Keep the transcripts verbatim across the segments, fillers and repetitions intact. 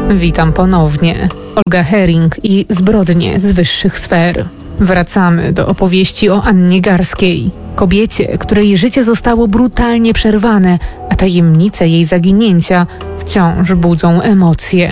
Witam ponownie. Olga Herring i zbrodnie z wyższych sfer. Wracamy do opowieści o Annie Garskiej. Kobiecie, której życie zostało brutalnie przerwane, a tajemnice jej zaginięcia wciąż budzą emocje.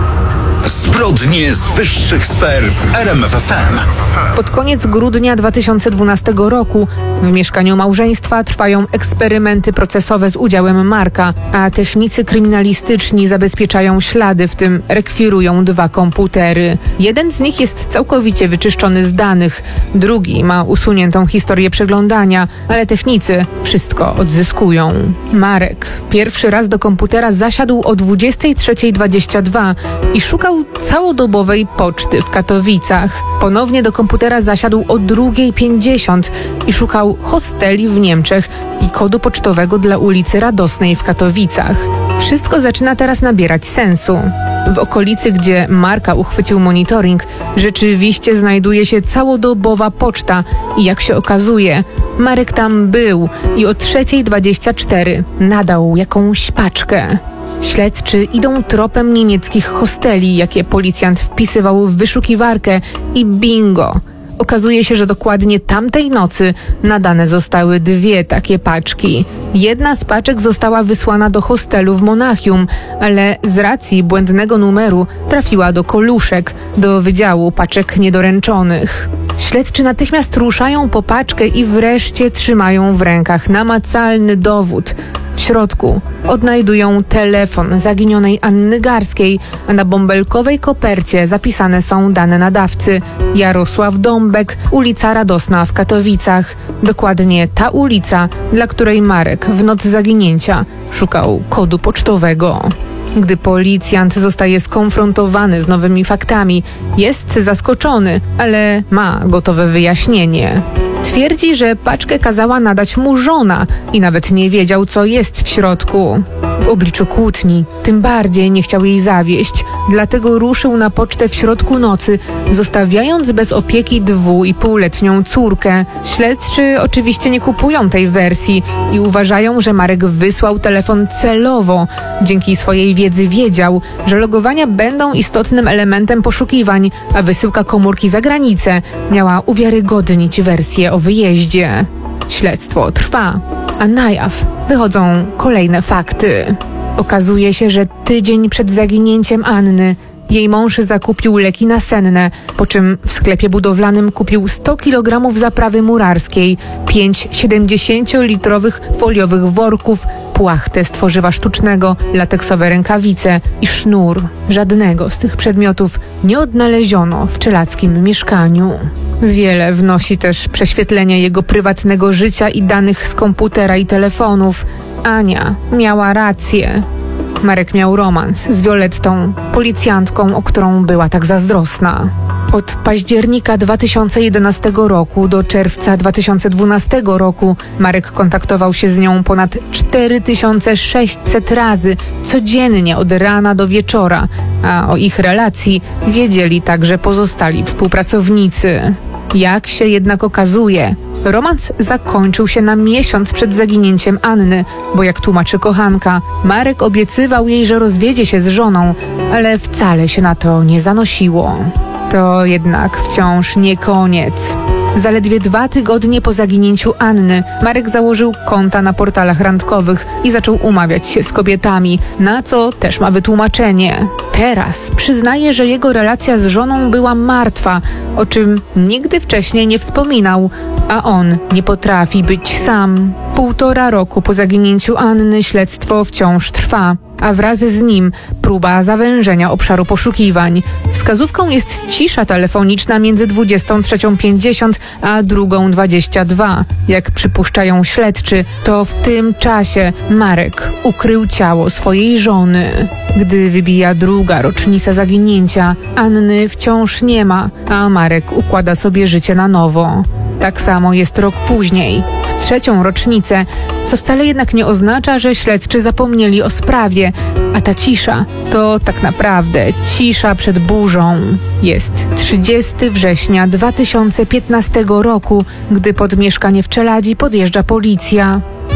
Zbrodnie z wyższych sfer w R M F F M. Pod koniec grudnia dwa tysiące dwunastego roku w mieszkaniu małżeństwa trwają eksperymenty procesowe z udziałem Marka, a technicy kryminalistyczni zabezpieczają ślady, w tym rekwirują dwa komputery. Jeden z nich jest całkowicie wyczyszczony z danych, drugi ma usuniętą historię przeglądania, ale technicy wszystko odzyskują. Marek pierwszy raz do komputera zasiadł o dwudziestej trzeciej dwadzieścia dwa i szukał całodobowej poczty w Katowicach. Ponownie do komputera zasiadł o drugiej pięćdziesiąt i szukał hosteli w Niemczech i kodu pocztowego dla ulicy Radosnej w Katowicach. Wszystko zaczyna teraz nabierać sensu. W okolicy, gdzie Marka uchwycił monitoring, rzeczywiście znajduje się całodobowa poczta i jak się okazuje, Marek tam był i o trzeciej dwadzieścia cztery nadał jakąś paczkę. Śledczy idą tropem niemieckich hosteli, jakie policjant wpisywał w wyszukiwarkę i bingo! Okazuje się, że dokładnie tamtej nocy nadane zostały dwie takie paczki. Jedna z paczek została wysłana do hostelu w Monachium, ale z racji błędnego numeru trafiła do Koluszek, do Wydziału Paczek Niedoręczonych. Śledczy natychmiast ruszają po paczkę i wreszcie trzymają w rękach namacalny dowód. W środku odnajdują telefon zaginionej Anny Garskiej, a na bąbelkowej kopercie zapisane są dane nadawcy: Jarosław Dąbek, ulica Radosna w Katowicach. Dokładnie ta ulica, dla której Marek w noc zaginięcia szukał kodu pocztowego. Gdy policjant zostaje skonfrontowany z nowymi faktami, jest zaskoczony, ale ma gotowe wyjaśnienie. Twierdzi, że paczkę kazała nadać mu żona i nawet nie wiedział, co jest w środku. W obliczu kłótni tym bardziej nie chciał jej zawieść, dlatego ruszył na pocztę w środku nocy, zostawiając bez opieki dwu i półletnią córkę. Śledczy oczywiście nie kupują tej wersji i uważają, że Marek wysłał telefon celowo. Dzięki swojej wiedzy wiedział, że logowania będą istotnym elementem poszukiwań, a wysyłka komórki za granicę miała uwiarygodnić wersję o wyjeździe. Śledztwo trwa, a na jaw wychodzą kolejne fakty. Okazuje się, że tydzień przed zaginięciem Anny jej mąż zakupił leki nasenne, po czym w sklepie budowlanym kupił sto kilogramów zaprawy murarskiej, pięć siedemdziesięciolitrowych foliowych worków, płachtę z tworzywa sztucznego, lateksowe rękawice i sznur. Żadnego z tych przedmiotów nie odnaleziono w czelackim mieszkaniu. Wiele wnosi też prześwietlenie jego prywatnego życia i danych z komputera i telefonów. Ania miała rację. Marek miał romans z Violettą, policjantką, o którą była tak zazdrosna. Od października dwa tysiące jedenastego roku do czerwca dwa tysiące dwunastego roku Marek kontaktował się z nią ponad cztery tysiące sześćset razy, codziennie od rana do wieczora, a o ich relacji wiedzieli także pozostali współpracownicy. Jak się jednak okazuje, romans zakończył się na miesiąc przed zaginięciem Anny, bo jak tłumaczy kochanka, Marek obiecywał jej, że rozwiedzie się z żoną, ale wcale się na to nie zanosiło. To jednak wciąż nie koniec. Zaledwie dwa tygodnie po zaginięciu Anny Marek założył konta na portalach randkowych i zaczął umawiać się z kobietami, na co też ma wytłumaczenie. Teraz przyznaje, że jego relacja z żoną była martwa, o czym nigdy wcześniej nie wspominał, a on nie potrafi być sam. Półtora roku po zaginięciu Anny śledztwo wciąż trwa, a wraz z nim próba zawężenia obszaru poszukiwań. Wskazówką jest cisza telefoniczna między dwudziestą trzecią pięćdziesiąt a drugą dwadzieścia dwa. Jak przypuszczają śledczy, to w tym czasie Marek ukrył ciało swojej żony. Gdy wybija druga rocznica zaginięcia, Anny wciąż nie ma, a Marek układa sobie życie na nowo. Tak samo jest rok później, w trzecią rocznicę, co wcale jednak nie oznacza, że śledczy zapomnieli o sprawie, a ta cisza to tak naprawdę cisza przed burzą. Jest trzydziestego września dwa tysiące piętnastego roku, gdy pod mieszkanie w Czeladzi podjeżdża policja.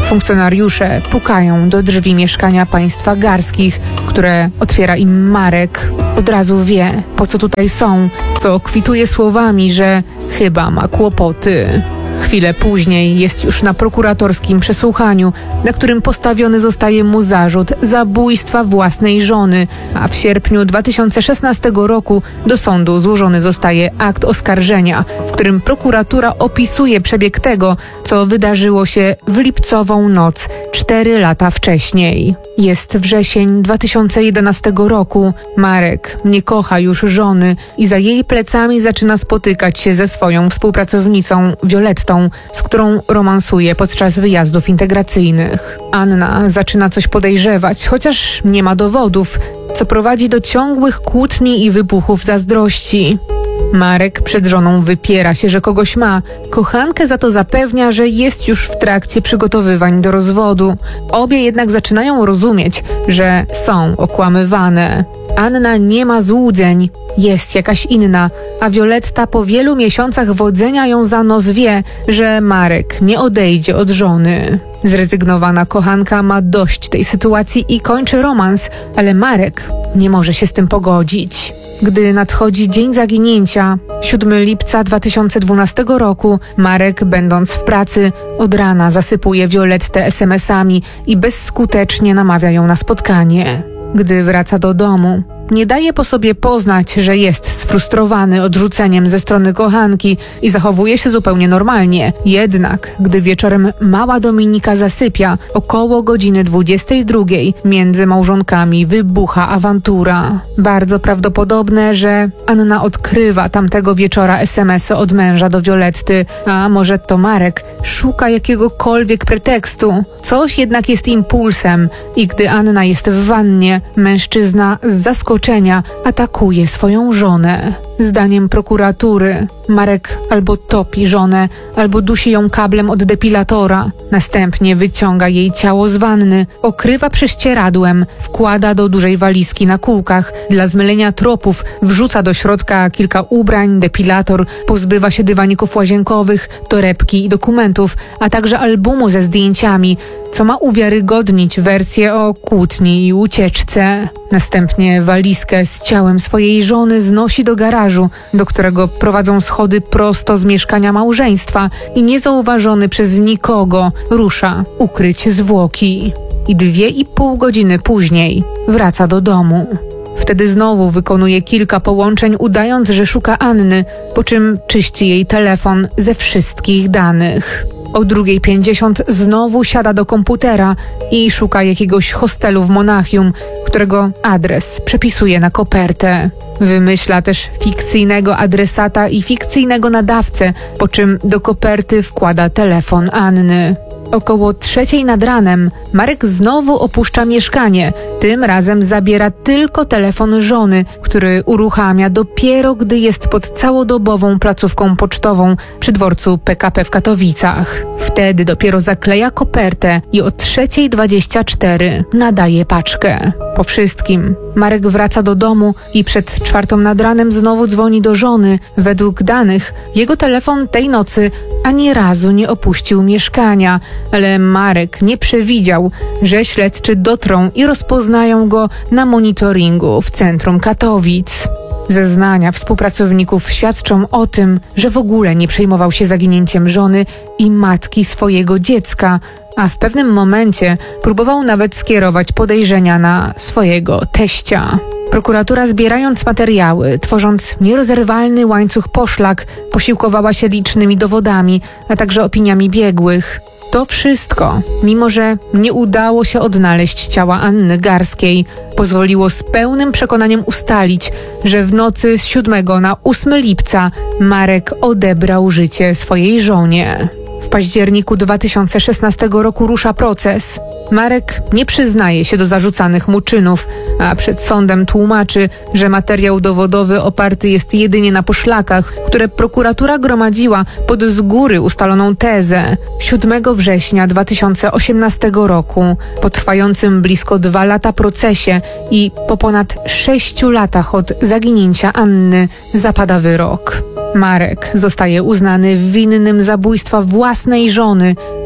Funkcjonariusze pukają do drzwi mieszkania państwa Garskich, które otwiera im Marek. Od razu wie, po co tutaj są, co kwituje słowami, że chyba ma kłopoty. Chwilę później jest już na prokuratorskim przesłuchaniu, na którym postawiony zostaje mu zarzut zabójstwa własnej żony, a w sierpniu dwa tysiące szesnastego roku do sądu złożony zostaje akt oskarżenia, w którym prokuratura opisuje przebieg tego, co wydarzyło się w lipcową noc cztery lata wcześniej. Jest wrzesień dwa tysiące jedenastego roku. Marek nie kocha już żony i za jej plecami zaczyna spotykać się ze swoją współpracownicą Violettą, z którą romansuje podczas wyjazdów integracyjnych. Anna zaczyna coś podejrzewać, chociaż nie ma dowodów, co prowadzi do ciągłych kłótni i wybuchów zazdrości. Marek przed żoną wypiera się, że kogoś ma. Kochankę za to zapewnia, że jest już w trakcie przygotowywań do rozwodu. Obie jednak zaczynają rozumieć, że są okłamywane. Anna nie ma złudzeń, jest jakaś inna, a Violetta po wielu miesiącach wodzenia ją za nos wie, że Marek nie odejdzie od żony. Zrezygnowana kochanka ma dość tej sytuacji i kończy romans, ale Marek nie może się z tym pogodzić. Gdy nadchodzi dzień zaginięcia, siódmego lipca dwa tysiące dwunastego roku, Marek, będąc w pracy, od rana zasypuje Violettę es em esami i bezskutecznie namawia ją na spotkanie. Gdy wraca do domu, nie daje po sobie poznać, że jest sfrustrowany odrzuceniem ze strony kochanki i zachowuje się zupełnie normalnie. Jednak, gdy wieczorem mała Dominika zasypia, około godziny dwudziestej drugiej między małżonkami wybucha awantura. Bardzo prawdopodobne, że Anna odkrywa tamtego wieczora es em esy od męża do Violetty, a może to Marek szuka jakiegokolwiek pretekstu. Coś jednak jest impulsem i gdy Anna jest w wannie, mężczyzna z zaskoczenia atakuje swoją żonę. Zdaniem prokuratury Marek albo topi żonę, albo dusi ją kablem od depilatora. Następnie wyciąga jej ciało z wanny, okrywa prześcieradłem, wkłada do dużej walizki na kółkach. Dla zmylenia tropów wrzuca do środka kilka ubrań, depilator, pozbywa się dywaników łazienkowych, torebki i dokumentów, a także albumu ze zdjęciami, co ma uwiarygodnić wersję o kłótni i ucieczce. Następnie walizkę z ciałem swojej żony znosi do garażu, do którego prowadzą schody prosto z mieszkania małżeństwa i niezauważony przez nikogo rusza ukryć zwłoki. I dwie i pół godziny później wraca do domu. Wtedy znowu wykonuje kilka połączeń, udając, że szuka Anny, po czym czyści jej telefon ze wszystkich danych. O drugiej pięćdziesiąt znowu siada do komputera i szuka jakiegoś hostelu w Monachium, którego adres przepisuje na kopertę. Wymyśla też fikcyjnego adresata i fikcyjnego nadawcę, po czym do koperty wkłada telefon Anny. Około trzeciej nad ranem Marek znowu opuszcza mieszkanie. Tym razem zabiera tylko telefon żony, który uruchamia dopiero gdy jest pod całodobową placówką pocztową przy dworcu pe ka pe w Katowicach. Wtedy dopiero zakleja kopertę i o trzeciej dwadzieścia cztery nadaje paczkę. Po wszystkim Marek wraca do domu i przed czwartą nad ranem znowu dzwoni do żony. Według danych jego telefon tej nocy ani razu nie opuścił mieszkania, ale Marek nie przewidział, że śledczy dotrą i rozpoznają go na monitoringu w centrum Katowic. Zeznania współpracowników świadczą o tym, że w ogóle nie przejmował się zaginięciem żony i matki swojego dziecka, a w pewnym momencie próbował nawet skierować podejrzenia na swojego teścia. Prokuratura, zbierając materiały, tworząc nierozerwalny łańcuch poszlak, posiłkowała się licznymi dowodami, a także opiniami biegłych. To wszystko, mimo że nie udało się odnaleźć ciała Anny Garskiej, pozwoliło z pełnym przekonaniem ustalić, że w nocy z siódmego na ósmego lipca Marek odebrał życie swojej żonie. W październiku dwa tysiące szesnastego roku rusza proces. Marek nie przyznaje się do zarzucanych mu czynów, a przed sądem tłumaczy, że materiał dowodowy oparty jest jedynie na poszlakach, które prokuratura gromadziła pod z góry ustaloną tezę. siódmego września dwa tysiące osiemnastego roku, po trwającym blisko dwa lata procesie i po ponad sześciu latach od zaginięcia Anny, zapada wyrok. Marek zostaje uznany winnym zabójstwa własnej żony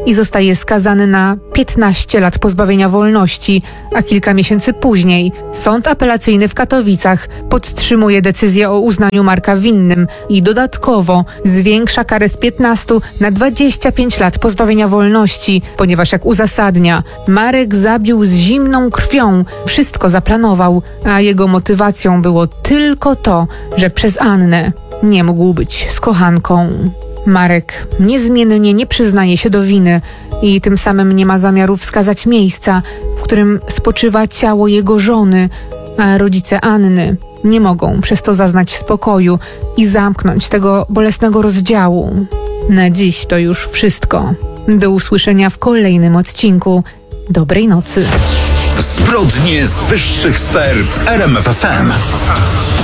i zostaje skazany na piętnaście lat pozbawienia wolności, a kilka miesięcy później Sąd Apelacyjny w Katowicach podtrzymuje decyzję o uznaniu Marka winnym i dodatkowo zwiększa karę z piętnastu na dwadzieścia pięć lat pozbawienia wolności, ponieważ jak uzasadnia, Marek zabił z zimną krwią, wszystko zaplanował, a jego motywacją było tylko to, że przez Annę nie mógł być z kochanką. Marek niezmiennie nie przyznaje się do winy i tym samym nie ma zamiaru wskazać miejsca, w którym spoczywa ciało jego żony, a rodzice Anny nie mogą przez to zaznać spokoju i zamknąć tego bolesnego rozdziału. Na dziś to już wszystko. Do usłyszenia w kolejnym odcinku. Dobrej nocy. Zbrodnie z wyższych sfer w R M F F M.